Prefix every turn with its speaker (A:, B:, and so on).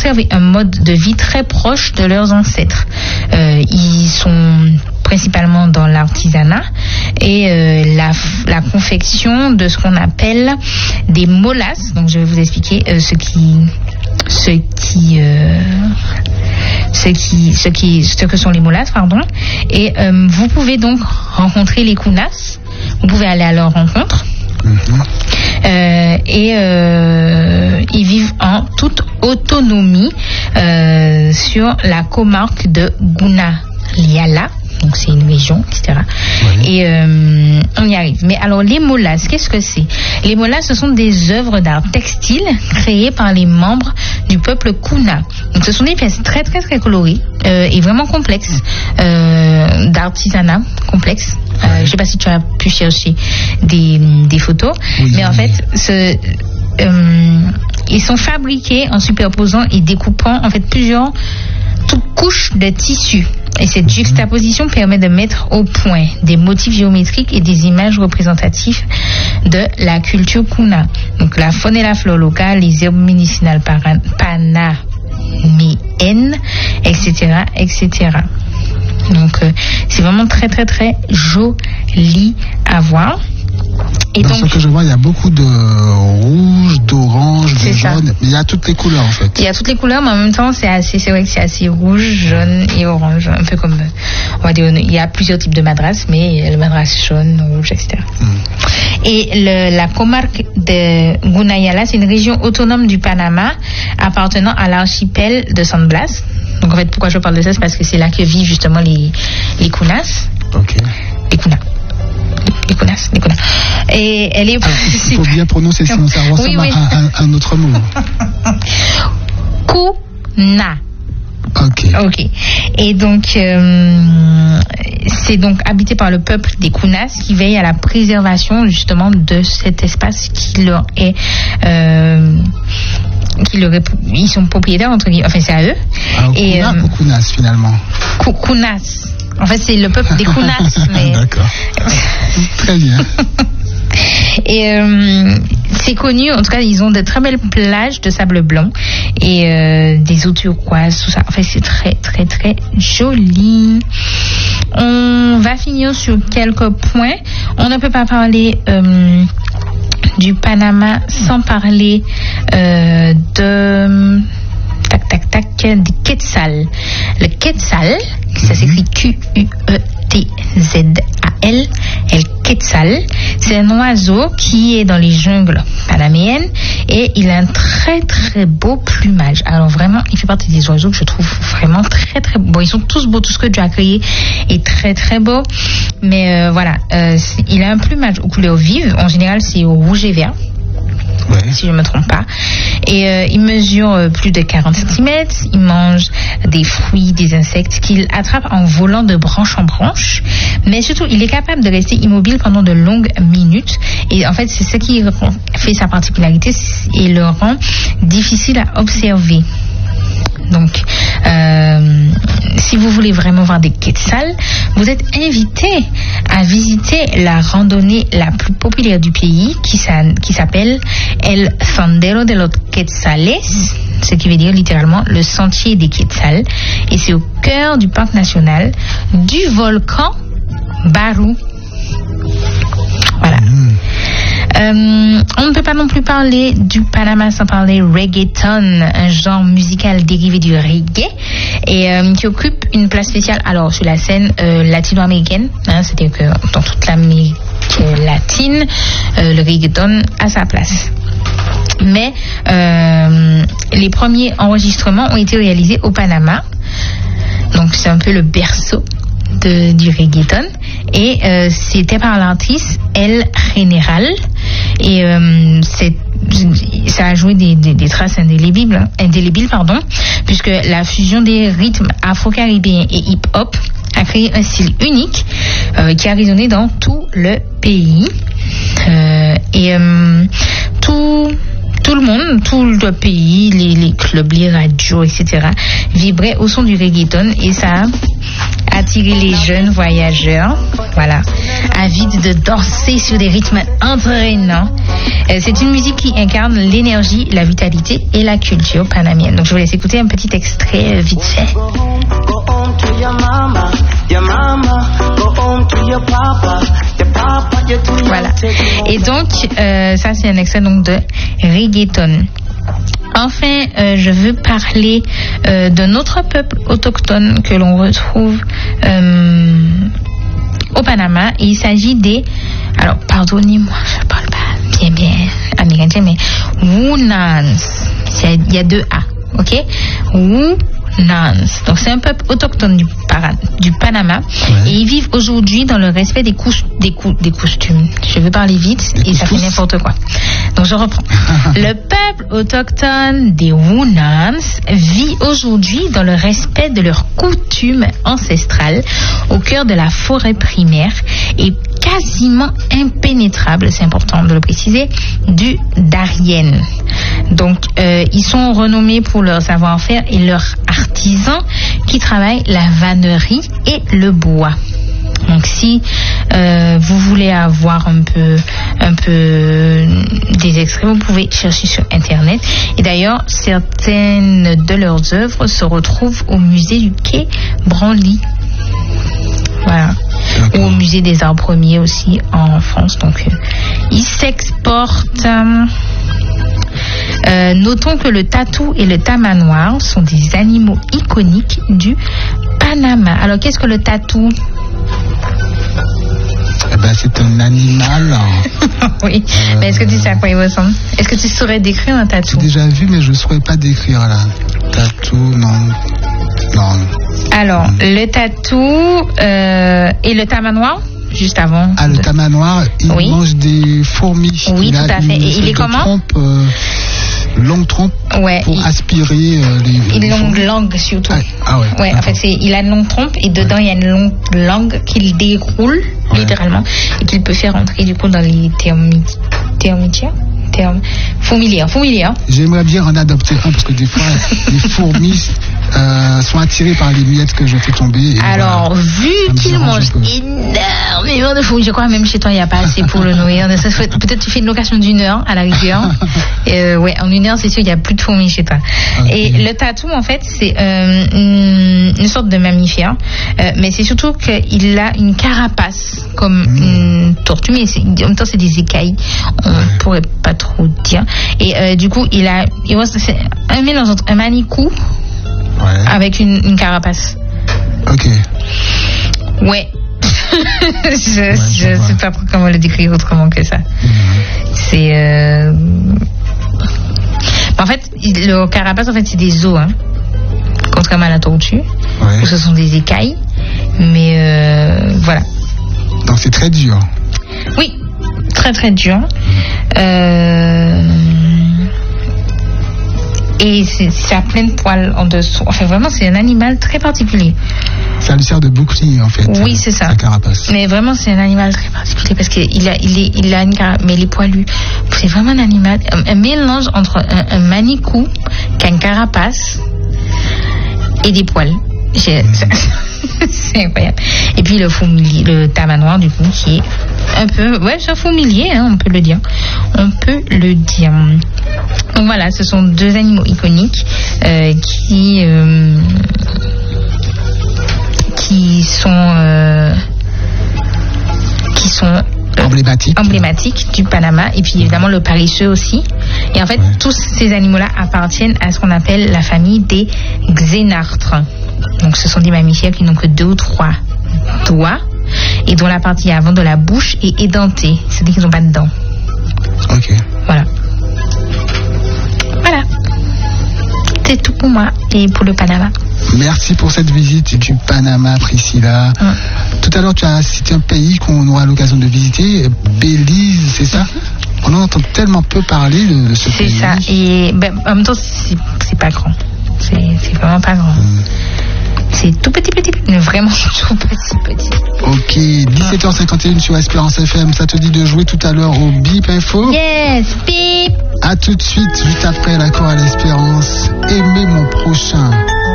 A: conservé un mode de vie très proche de leurs ancêtres. Ils sont principalement dans l'artisanat et la confection de ce qu'on appelle des molasses. Donc je vais vous expliquer ce que sont les molasses, pardon. Et vous pouvez donc rencontrer les Kunas. Vous pouvez aller à leur rencontre. Ils vivent en toute autonomie sur la comarque de Gunayala. Donc c'est une région, etc. Oui. Et on y arrive. Mais alors les molasses, qu'est-ce que c'est? Les molasses, ce sont des œuvres d'art textile créées par les membres du peuple Kuna. Donc ce sont des pièces très très très colorées et vraiment complexes, d'artisanat complexe. Je ne sais pas si tu as pu chercher des photos, oui, mais en fait ils sont fabriqués en superposant et découpant en fait plusieurs couches de tissu. Et cette juxtaposition permet de mettre au point des motifs géométriques et des images représentatives de la culture Kuna. Donc la faune et la flore locale, les herbes médicinales panaméennes, etc., etc. Donc c'est vraiment très très très joli à voir. Et
B: dans
A: donc,
B: ce que je vois, il y a beaucoup de rouge, d'orange, de jaune. Il y a toutes les couleurs en fait.
A: Il y a toutes les couleurs, mais en même temps, c'est vrai que c'est assez rouge, jaune et orange. Un peu comme, on va dire, il y a plusieurs types de madras, mais le madras jaune, rouge, etc. Et la comarque de Gunayala, c'est une région autonome du Panama appartenant à l'archipel de San Blas. Donc en fait, pourquoi je parle de ça, c'est parce que c'est là que vivent justement les Kunas.
B: Ok.
A: Les Kunas. Et elle est.
B: Il faut bien prononcer, sinon ça ressemble à un autre mot.
A: Kuna.
B: Ok.
A: Et donc, c'est donc habité par le peuple des Kunas qui veille à la préservation justement de cet espace qui leur est. Ils sont propriétaires entre guillemets. Enfin, c'est à eux.
B: Alors, et Kuna ou Kunas finalement.
A: Kunas. En fait, c'est le peuple des Kunas. Mais...
B: D'accord. Très bien.
A: Et c'est connu, en tout cas, ils ont de très belles plages de sable blanc et des eaux turquoises, tout ça. En fait, c'est très, très, très joli. On va finir sur quelques points. On ne peut pas parler du Panama sans parler du Quetzal. Le Quetzal, ça s'écrit Quetzal. El Quetzal, c'est un oiseau qui est dans les jungles panaméennes et il a un très très beau plumage. Alors vraiment, il fait partie des oiseaux que je trouve vraiment très très beaux. Ils sont tous beaux, tout ce que Dieu a créé est très très beau. Mais voilà, il a un plumage aux couleurs vives. En général, c'est au rouge et vert. Ouais. Si je ne me trompe pas. Et il mesure plus de 40 cm. Il mange des fruits, des insectes qu'il attrape en volant de branche en branche. Mais surtout, il est capable de rester immobile pendant de longues minutes. Et en fait, c'est ce qui fait sa particularité et le rend difficile à observer. Donc, si vous voulez vraiment voir des quetzals, vous êtes invité à visiter la randonnée la plus populaire du pays qui s'appelle El Sendero de los Quetzales, ce qui veut dire littéralement le sentier des quetzals. Et c'est au cœur du parc national du volcan Baru. Voilà. On ne peut pas non plus parler du Panama sans parler reggaeton, un genre musical dérivé du reggae et qui occupe une place spéciale alors sur la scène latino-américaine, c'est-à-dire que dans toute l'Amérique latine, le reggaeton a sa place. Mais les premiers enregistrements ont été réalisés au Panama, donc c'est un peu le berceau du reggaeton et c'était par l'artiste El General et ça a joué des traces indélébiles puisque la fusion des rythmes afro-caribéens et hip-hop a créé un style unique qui a résonné dans tout le pays et tout le monde, tout le pays, les clubs, les radios, etc. vibraient au son du reggaeton et ça attirer les jeunes voyageurs, voilà, avides de danser sur des rythmes entraînants. C'est une musique qui incarne l'énergie, la vitalité et la culture panamienne. Donc je vous laisse écouter un petit extrait vite fait. Voilà. Et donc ça c'est un extrait donc de reggaeton. Enfin, je veux parler d'un autre peuple autochtone que l'on retrouve au Panama. Il s'agit des... Alors, pardonnez-moi, je ne parle pas bien amérindien, mais Woonans. Il y a 2 A, ok? Woonans. Donc, c'est un peuple autochtone du Panama. Ouais. Et ils vivent aujourd'hui dans le respect des costumes. Je veux parler vite et ça fait n'importe quoi. Donc, je reprends. Le peuple autochtone des Woonans vit aujourd'hui dans le respect de leurs coutumes ancestrales au cœur de la forêt primaire et quasiment impénétrable, c'est important de le préciser, du Darien. Donc, ils sont renommés pour leur savoir-faire et leurs artisans qui travaillent la vannerie et le bois. Donc, si vous voulez avoir un peu des extraits, vous pouvez chercher sur Internet. Et d'ailleurs, certaines de leurs œuvres se retrouvent au musée du Quai Branly. Voilà. Ou au musée des Arts Premiers aussi en France. Donc, ils s'exportent. Notons que le tatou et le tamanoir sont des animaux iconiques du Panama. Alors, qu'est-ce que le tatou?
B: C'est un animal.
A: Oui, mais est-ce que tu sais à quoi il ressemble? Est-ce que tu saurais décrire un tatou?
B: J'ai déjà vu, mais je ne saurais pas décrire là. Tatou, non.
A: Alors, le tatou et le tamanoir, juste avant.
B: Ah, le tamanoir, il mange des fourmis.
A: Oui, tout à fait. Et il est comment?
B: Longue trompe pour aspirer les
A: une longue langue surtout.
B: Ouais,
A: en fait, il a une longue trompe et dedans il y a une longue langue qu'il déroule littéralement et qu'il peut faire entrer du coup dans les fourmilières.
B: J'aimerais bien en adopter un parce que des fois les fourmis sont attirées par les miettes que je fais tomber.
A: Alors, vu qu'il mange énormément de fourmis, je crois même chez toi il n'y a pas assez pour le nourrir. Peut-être tu fais une location d'1 heure à la rigueur. En 1 heure c'est sûr il n'y a plus de fourmis chez toi. Okay. Et le tatou en fait c'est une sorte de mammifère, mais c'est surtout qu'il a une carapace comme une tortue, mais en même temps c'est des écailles. On pourrait pas trop dire. Et du coup c'est un mélange entre un manicou avec une carapace.
B: Ok.
A: Ouais. je sais pas comment le décrire autrement que ça. C'est en fait le carapace en fait c'est des os, contrairement à la tortue où ce sont des écailles, mais voilà.
B: Donc c'est très dur.
A: Oui, très très dur. Et c'est à plein de poils en dessous. Enfin, vraiment, c'est un animal très particulier.
B: Ça lui sert de bouclier, en fait.
A: Oui, c'est ça.
B: La carapace.
A: Mais vraiment, c'est un animal très particulier parce qu'il a une carapace, mais il est poilu. C'est vraiment un animal, un mélange entre un manicou qui a une carapace et des poils. C'est incroyable. Et puis le tamanoir, du coup, qui est un peu, c'est un fourmilier, on peut le dire. Donc voilà, ce sont 2 animaux iconiques qui sont emblématiques du Panama, et puis évidemment le paresseux aussi. Et en fait, tous ces animaux-là appartiennent à ce qu'on appelle la famille des xénartres. Donc ce sont des mammifères qui n'ont que 2 ou 3 doigts et dont la partie avant de la bouche est édentée, c'est-à-dire qu'ils n'ont pas de dents.
B: Ok.
A: Voilà. C'est tout pour moi et pour le Panama.
B: Merci pour cette visite du Panama, Priscilla. Tout à l'heure, tu as cité un pays qu'on aura l'occasion de visiter, Belize, c'est ça? On en entend tellement peu parler de ce pays.
A: C'est ça. Et en même temps, c'est pas grand. C'est vraiment pas grand. C'est tout petit, mais vraiment tout petit.
B: Ok, 17h51 sur Espérance FM. Ça te dit de jouer tout à l'heure au Bip Info?
A: Yes, Bip.
B: À tout de suite, juste après la chorale Espérance. Aimez mon prochain.